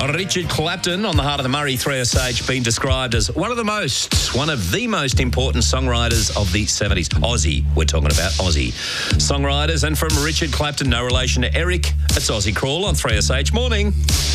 Richard Clapton on the Heart of the Murray 3SH been described as one of the most important songwriters of the 70s. Aussie, we're talking about Aussie songwriters. And from Richard Clapton, no relation to Eric, it's Aussie Crawl on 3SH Morning.